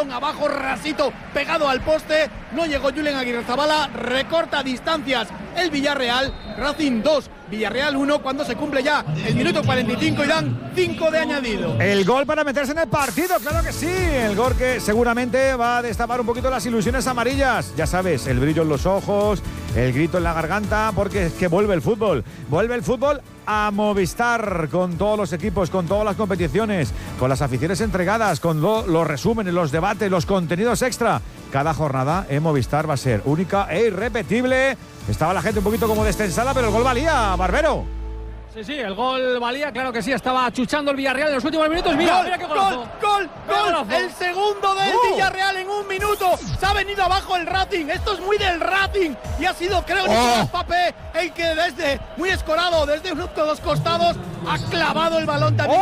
balón abajo, rasito, pegado al poste. No llegó Julen Aguirrezabala, recorta distancias el Villarreal. Racing 2, Villarreal 1, cuando se cumple ya el minuto 45 y dan 5 de añadido. El gol para meterse en el partido, claro que sí. El gol que seguramente va a destapar un poquito las ilusiones amarillas. Ya sabes, el brillo en los ojos, el grito en la garganta, porque es que vuelve el fútbol. Vuelve el fútbol a Movistar, con todos los equipos, con todas las competiciones, con las aficiones entregadas, con los resúmenes, los debates, los contenidos extra. Cada jornada en Movistar va a ser única e irrepetible. Estaba la gente un poquito como destensada, pero el gol valía, Barbero. Sí, el gol valía, claro que sí, estaba chuchando el Villarreal en los últimos minutos. Mira, mira qué golazo. Gol, el segundo del Villarreal en un minuto. Se ha venido abajo el Racing, esto es muy del Racing. Y ha sido, creo, Nicolás Papé el que desde, muy escorado, desde uno de los costados, ha clavado el balón también.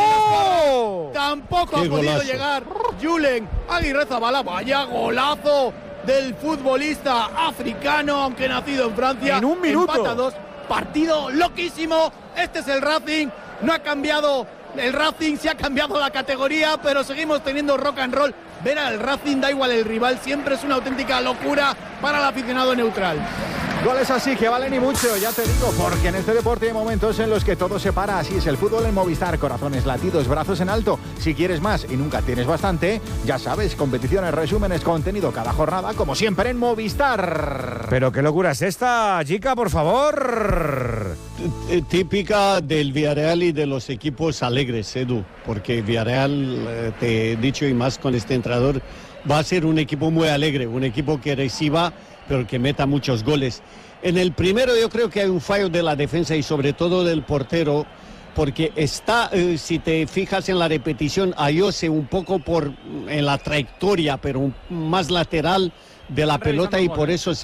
Tampoco ha podido llegar Julen Aguirrezabala. Vaya golazo del futbolista africano, aunque nacido en Francia. En un minuto. Empatados. Partido loquísimo. Este es el Racing. No ha cambiado el Racing, se ha cambiado la categoría, pero seguimos teniendo rock and roll. Ver al Racing, da igual el rival, siempre es una auténtica locura para el aficionado neutral. Goles así que valen y mucho, ya te digo, porque en este deporte hay momentos en los que todo se para. Así es el fútbol en Movistar, corazones latidos, brazos en alto. Si quieres más y nunca tienes bastante, ya sabes, competiciones, resúmenes, contenido cada jornada, como siempre en Movistar. Pero qué locura es esta, chica, por favor. Típica del Villarreal y de los equipos alegres, Edu, porque Villarreal, te he dicho, y más con este entrenador, va a ser un equipo muy alegre, un equipo que reciba, pero que meta muchos goles. En el primero yo creo que hay un fallo de la defensa y sobre todo del portero, porque está, si te fijas en la repetición, Ayose un poco en la trayectoria, pero más lateral de la pelota, y por eso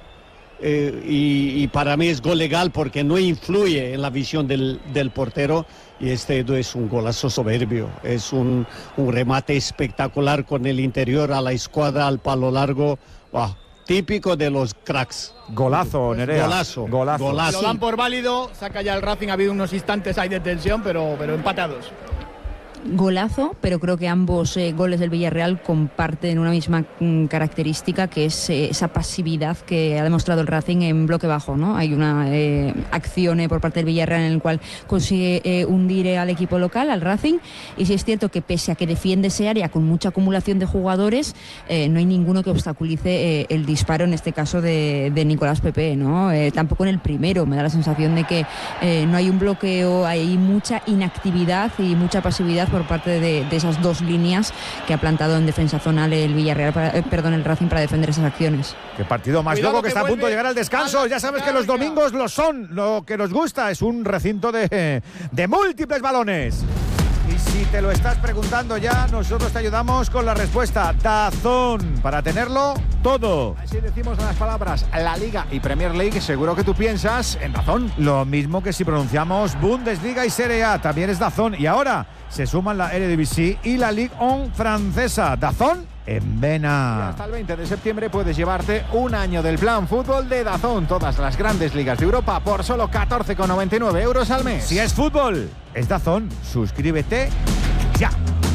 y para mí es gol legal porque no influye en la visión del portero. Y este es un golazo soberbio, es un remate espectacular con el interior a la escuadra, al palo largo. ¡Wow! Típico de los cracks. Golazo, Nerea. Golazo. Lo dan por válido, saca ya el Racing, ha habido unos instantes ahí de tensión, pero empatados. Golazo, pero creo que ambos goles del Villarreal comparten una misma característica, que es esa pasividad que ha demostrado el Racing en bloque bajo, ¿no? Hay una acción por parte del Villarreal en el cual consigue hundir al equipo local, al Racing, y sí es cierto que pese a que defiende ese área con mucha acumulación de jugadores, no hay ninguno que obstaculice el disparo, en este caso de Nicolás Pepe, ¿no? Tampoco en el primero, me da la sensación de que no hay un bloqueo, hay mucha inactividad y mucha pasividad por parte de esas dos líneas que ha plantado en defensa zonal el Villarreal, el Racing, para defender esas acciones. Qué partido más loco, que está a punto de llegar al descanso. Ya sabes que los domingos lo son. Lo que nos gusta es un recinto de múltiples balones. Y si te lo estás preguntando ya, nosotros te ayudamos con la respuesta. DAZN, para tenerlo todo. Así decimos las palabras La Liga y Premier League, seguro que tú piensas en DAZN. Lo mismo que si pronunciamos Bundesliga y Serie A, también es DAZN. Y ahora se suman la Eredivisie y la Ligue 1 francesa. DAZN en Vena. Y hasta el 20 de septiembre puedes llevarte un año del plan fútbol de DAZN. Todas las grandes ligas de Europa por solo 14,99 € al mes. Si es fútbol, es DAZN. Suscríbete ya.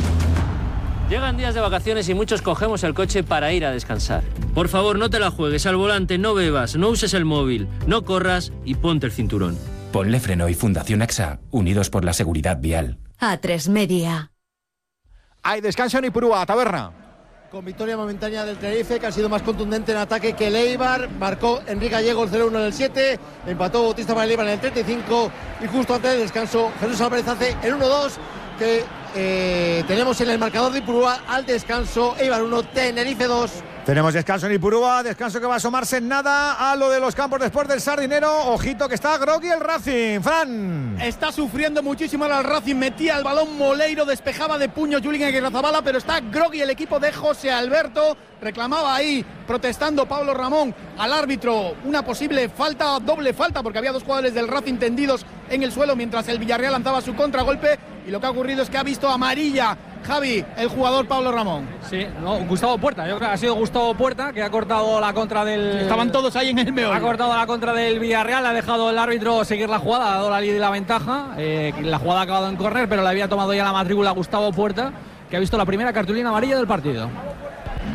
Llegan días de vacaciones y muchos cogemos el coche para ir a descansar. Por favor, no te la juegues al volante, no bebas, no uses el móvil, no corras y ponte el cinturón. Ponle Freno y Fundación AXA, unidos por la seguridad vial. A3 Media. Hay descanso en Ipurúa, Taberna. Con victoria momentánea del Tenerife, que ha sido más contundente en ataque que el Eibar. Marcó Enrique Gallego el 0-1 en el 7, empató Bautista para el Eibar en el 35 y justo antes del descanso Jesús Álvarez hace el 1-2 que tenemos en el marcador de Ipurúa al descanso. Eibar 1, Tenerife 2. Tenemos descanso en Ipurúa, descanso que va a asomarse en nada a lo de los campos de Sport del Sardinero. Ojito que está groggy el Racing, Fran. Está sufriendo muchísimo ahora el Racing, metía el balón Moleiro, despejaba de puño Julen Aguirrezabala, pero está groggy el equipo de José Alberto. Reclamaba ahí, protestando Pablo Ramón al árbitro, una posible falta, doble falta, porque había dos jugadores del Racing tendidos en el suelo mientras el Villarreal lanzaba su contragolpe, y lo que ha ocurrido es que ha visto amarilla Javi, el jugador Pablo Ramón. Sí, no, Gustavo Puerta, yo creo que ha sido Gustavo Puerta que ha cortado la contra del... Estaban todos ahí en el meollo. Ha cortado la contra del Villarreal, ha dejado el árbitro seguir la jugada, ha dado la líder y la ventaja. La jugada ha acabado en córner, pero le había tomado ya la matrícula a Gustavo Puerta, que ha visto la primera cartulina amarilla del partido.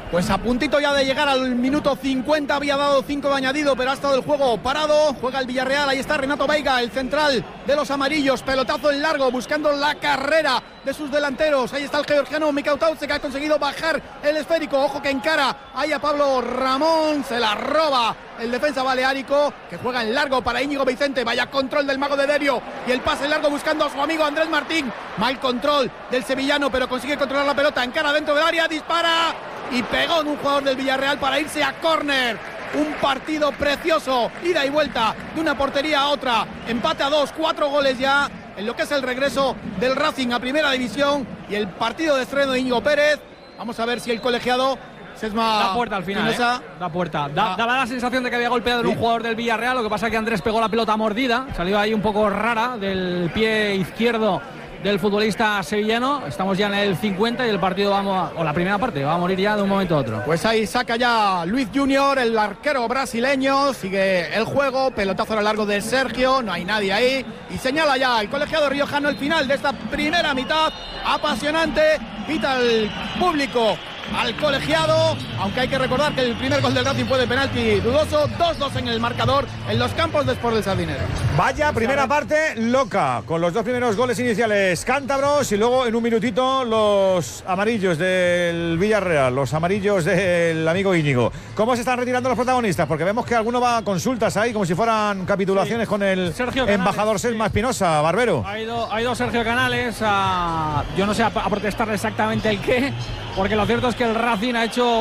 Pues a puntito ya de llegar al minuto 50, había dado 5 de añadido, pero ha estado el juego parado. Juega el Villarreal, ahí está Renato Veiga, el central de los amarillos, pelotazo en largo, buscando la carrera de sus delanteros. Ahí está el georgiano Mikautauce, que ha conseguido bajar el esférico. Ojo que encara ahí a Pablo Ramón, se la roba el defensa baleárico, que juega en largo para Íñigo Vicente. Vaya control del mago de Derio, y el pase en largo buscando a su amigo Andrés Martín. Mal control del sevillano, pero consigue controlar la pelota, encara dentro del área, dispara y pegó en un jugador del Villarreal para irse a córner. Un partido precioso, ida y vuelta de una portería a otra, empate a 2, 4 goles ya en lo que es el regreso del Racing a Primera División y el partido de estreno de Íñigo Pérez. Vamos a ver si el colegiado Sesma da puerta al final, da puerta. Daba la sensación de que había golpeado en un jugador del Villarreal, lo que pasa es que Andrés pegó la pelota mordida, salió ahí un poco rara del pie izquierdo del futbolista sevillano. Estamos ya en el 50 y el partido la primera parte va a morir ya de un momento a otro. Pues ahí saca ya Luis Junior, el arquero brasileño, sigue el juego, pelotazo a lo largo de Sergio, no hay nadie ahí, y señala ya el colegiado riojano el final de esta primera mitad, apasionante, pita el público al colegiado, aunque hay que recordar que el primer gol del Racing fue de penalti dudoso. 2-2 en el marcador en los campos de Sport del Sardinero. Vaya primera parte loca, con los dos primeros goles iniciales cántabros y luego en un minutito los amarillos del Villarreal, los amarillos del amigo Íñigo. ¿Cómo se están retirando los protagonistas? Porque vemos que alguno va a consultas ahí, como si fueran capitulaciones con el embajador Sesma Espinosa, Barbero. Ha ido Sergio Canales yo no sé a protestar exactamente el qué, porque lo cierto es que el Racing ha hecho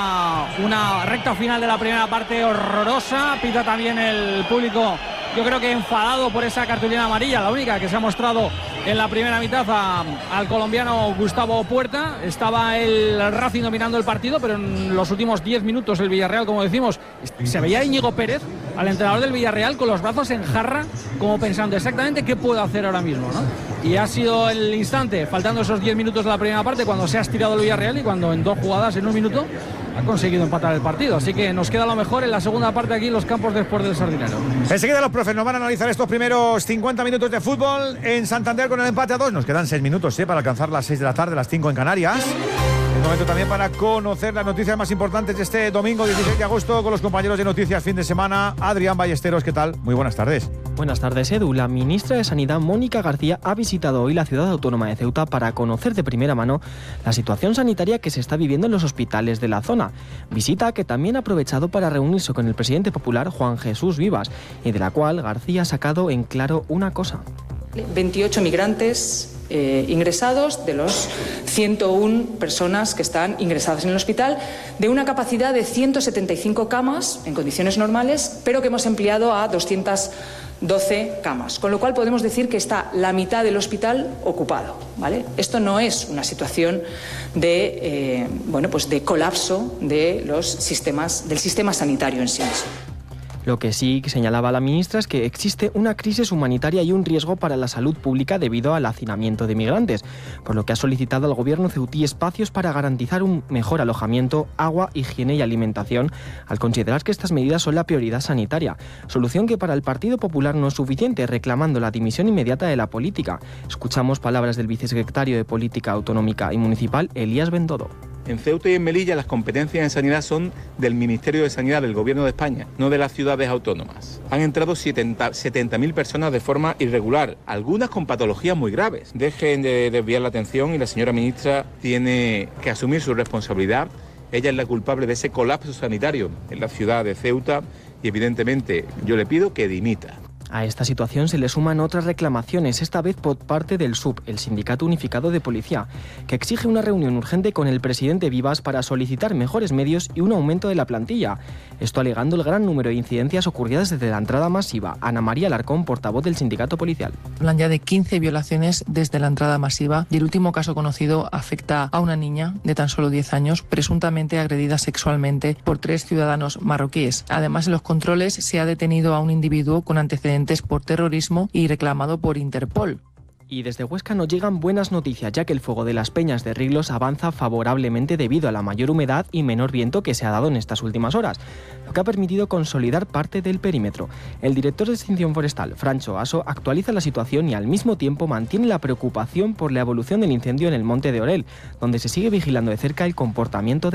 una recta final de la primera parte horrorosa. Pita también el público, yo creo que enfadado por esa cartulina amarilla, la única que se ha mostrado en la primera mitad al colombiano Gustavo Puerta. Estaba el Racing dominando el partido, pero en los últimos 10 minutos el Villarreal, como decimos, se veía Íñigo Pérez, al entrenador del Villarreal, con los brazos en jarra, como pensando exactamente qué puedo hacer ahora mismo, ¿no? Y ha sido el instante, faltando esos 10 minutos de la primera parte, cuando se ha estirado el Villarreal y cuando en 2 jugadas, en un minuto, ha conseguido empatar el partido. Así que nos queda lo mejor en la segunda parte aquí en los campos de Sport del Sardinero. Enseguida los profes nos van a analizar estos primeros 50 minutos de fútbol en Santander con el empate a 2. Nos quedan 6 minutos para alcanzar las 6 de la tarde, las 5 en Canarias. El momento también para conocer las noticias más importantes de este domingo 16 de agosto con los compañeros de Noticias Fin de Semana. Adrián Ballesteros, ¿qué tal? Muy buenas tardes. Buenas tardes, Edu. La ministra de Sanidad, Mónica García, ha visitado hoy la ciudad autónoma de Ceuta para conocer de primera mano la situación sanitaria que se está viviendo en los hospitales de la zona. Visita que también ha aprovechado para reunirse con el presidente popular, Juan Jesús Vivas, y de la cual García ha sacado en claro una cosa. 28 migrantes ingresados de los 101 personas que están ingresadas en el hospital, de una capacidad de 175 camas en condiciones normales, pero que hemos ampliado a 212 camas, con lo cual podemos decir que está la mitad del hospital ocupado, ¿vale? Esto no es una situación de de colapso de del sistema sanitario en sí mismo. Lo que sí señalaba la ministra es que existe una crisis humanitaria y un riesgo para la salud pública debido al hacinamiento de migrantes, por lo que ha solicitado al gobierno ceutí espacios para garantizar un mejor alojamiento, agua, higiene y alimentación, al considerar que estas medidas son la prioridad sanitaria, solución que para el Partido Popular no es suficiente, reclamando la dimisión inmediata de la política. Escuchamos palabras del vicesecretario de Política Autonómica y Municipal, Elías Bendodo. En Ceuta y en Melilla las competencias en sanidad son del Ministerio de Sanidad del Gobierno de España, no de las ciudades autónomas. Han entrado 70.000 personas de forma irregular, algunas con patologías muy graves. Dejen de desviar la atención y la señora ministra tiene que asumir su responsabilidad. Ella es la culpable de ese colapso sanitario en la ciudad de Ceuta y evidentemente yo le pido que dimita. A esta situación se le suman otras reclamaciones, esta vez por parte del SUB, el Sindicato Unificado de Policía, que exige una reunión urgente con el presidente Vivas para solicitar mejores medios y un aumento de la plantilla. Esto alegando el gran número de incidencias ocurridas desde la entrada masiva. Ana María Alarcón, portavoz del sindicato policial. Hablan ya de 15 violaciones desde la entrada masiva y el último caso conocido afecta a una niña de tan solo 10 años, presuntamente agredida sexualmente por 3 ciudadanos marroquíes. Además, en los controles se ha detenido a un individuo con antecedentes por terrorismo y reclamado por Interpol. Y desde Huesca nos llegan buenas noticias, ya que el fuego de las Peñas de Riglos avanza favorablemente debido a la mayor humedad y menor viento que se ha dado en estas últimas horas, lo que ha permitido consolidar parte del perímetro. El director de Extinción Forestal, Francho Aso, actualiza la situación y al mismo tiempo mantiene la preocupación por la evolución del incendio en el Monte de Orel, donde se sigue vigilando de cerca el comportamiento de